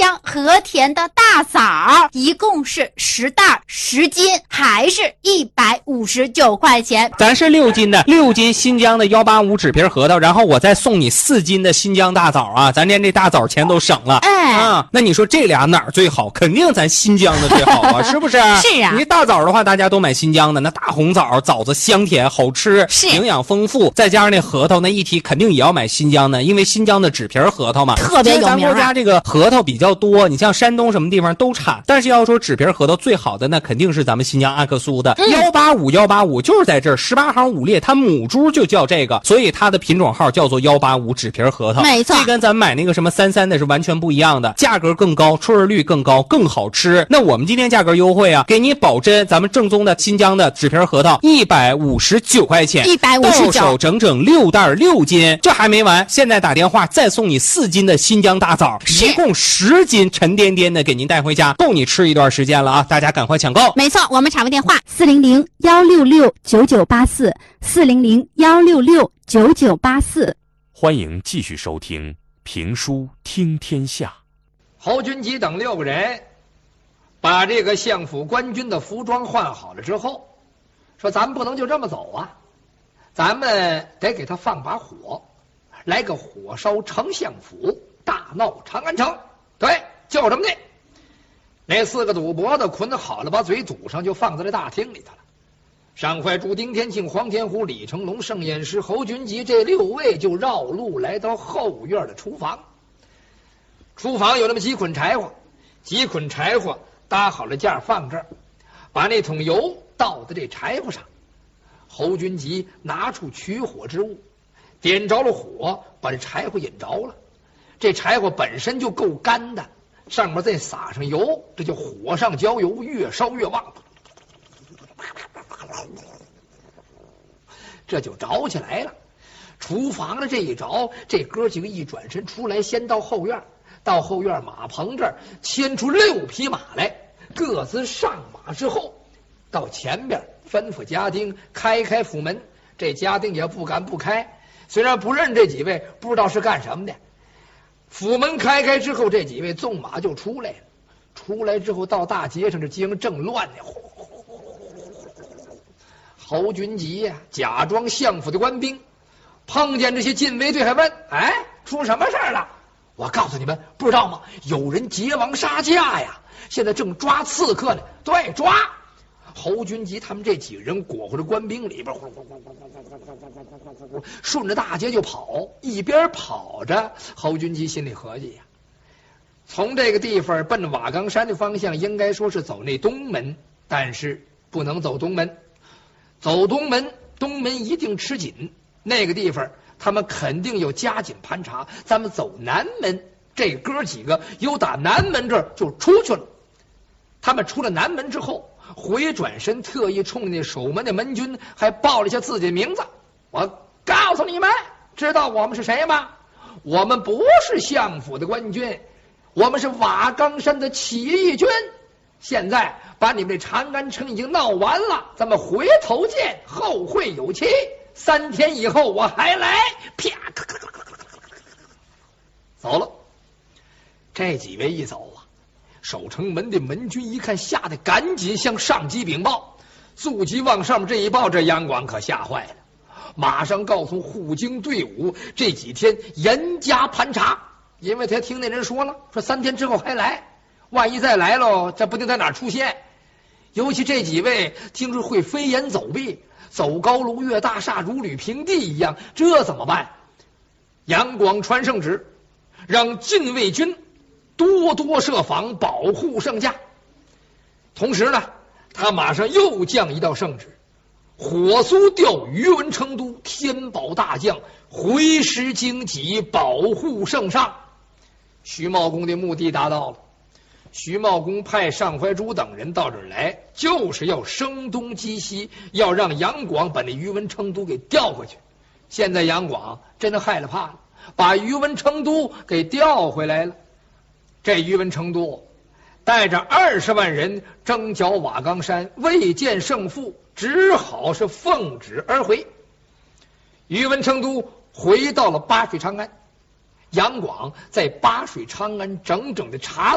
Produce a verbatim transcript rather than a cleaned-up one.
江和田的大枣，一共是十袋十斤，还是一百五十九块钱。 咱是六斤的，六斤新疆的幺八五纸皮核桃，然后我再送你四斤的新疆大枣啊，咱连这大枣钱都省了。 哎啊，那你说这俩哪儿最好？肯定咱新疆的最好啊，是不是？ 是啊。 你大枣的话，大家都买新疆的，那大红枣，枣子香甜好吃， 是营养丰富，再加上那核桃，那一提肯定也要买新疆的，因为新疆的纸皮核桃嘛， 特别有名。 咱国家这个核桃比较多，你像山东什么地方都产，但是要说纸皮核桃最好的，那肯定是咱们新疆阿克苏的幺八五幺八五，就是在这儿十八行五列，它母猪就叫这个，所以它的品种号叫做幺八五纸皮核桃。 没错， 这跟咱买那个什么三三的是完全不一样的，价格更高，出味率更高，更好吃。那我们今天价格优惠啊，给你保真咱们正宗的新疆的纸皮核桃一百五十九块钱， 一百五十九， 到手整整六袋六斤。这还没完，现在打电话再送你四斤的新疆大枣，一共十斤沉甸甸的给您带回家，够你吃一段时间了啊！大家赶快抢购。 没错，我们产位电话四零零幺六六九九八四，四零零幺六六九九八四。 欢迎继续收听评书听天下。 侯君集等六个人把这个相府官军的服装换好了之后，说咱们不能就这么走啊，咱们得给他放把火，来个火烧丞相府，大闹长安城。对，就这么的。那四个赌博的捆好了，把嘴堵上，就放在这大厅里头了。尚怀珠、丁天庆、黄天虎、李成龙、盛彦师、侯君集这六位就绕路来到后院的厨房。厨房有那么几捆柴火，几捆柴火搭好了架放这儿，把那桶油倒在这柴火上。侯君集拿出取火之物，点着了火，把这柴火引着了。这柴火本身就够干的，上面再撒上油，这就火上浇油，越烧越旺，这就着起来了。厨房的这一着，这哥几个一转身出来，先到后院，到后院马棚这儿牵出六匹马来，各自上马之后，到前边吩咐家丁开开府门。这家丁也不敢不开，虽然不认这几位，不知道是干什么的。府门开开之后，这几位纵马就出来了。出来之后到大街上，这街上正乱呢。侯君集呀、啊，假装相府的官兵，碰见这些禁卫队，还问：“哎，出什么事儿了？”我告诉你们，不知道吗？有人劫王杀驾呀！现在正抓刺客呢。对，抓。侯君集他们这几个人裹回着官兵里边，顺着大街就跑。一边跑着，侯君集心里合计呀，从这个地方奔瓦岗山的方向，应该说是走那东门，但是不能走东门。走东门，东门一定吃紧，那个地方他们肯定有加紧盘查。咱们走南门，这哥几个由打南门这儿就出去了。他们出了南门之后，回转身特意冲那守门的门军还报了一下自己的名字。我告诉你们，知道我们是谁吗？我们不是相府的官军，我们是瓦岗山的起义军。现在把你们这长安城已经闹完了，咱们回头见，后会有期。三天以后我还来。啪，走了。这几位一走啊，守城门的门军一看，吓得赶紧向上级禀报。速级往上面这一报，这杨广可吓坏了，马上告诉护京队伍，这几天严加盘查，因为他听那人说了，说三天之后还来，万一再来喽，这不定在哪儿出现。尤其这几位听说会飞檐走壁，走高楼越大厦，如履平地一样，这怎么办？杨广传圣旨，让禁卫军多多设防，保护圣驾。同时呢，他马上又降一道圣旨，火速调于文成都天宝大将回师荆棘，保护圣上。徐茂公的目的达到了。徐茂公派尚怀珠等人到这儿来，就是要声东击西，要让杨广把那于文成都给调回去。现在杨广真的害了怕了，把于文成都给调回来了。这于文成都带着二十万人征剿瓦岗山，未见胜负，只好是奉旨而回。于文成都回到了巴水长安，杨广在巴水长安整整的查